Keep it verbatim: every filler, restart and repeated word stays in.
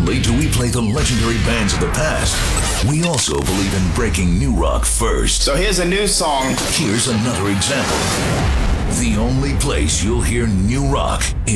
only do we play the legendary bands of the past, we also believe in breaking new rock first. So here's a new song. Here's another example. The only place you'll hear new rock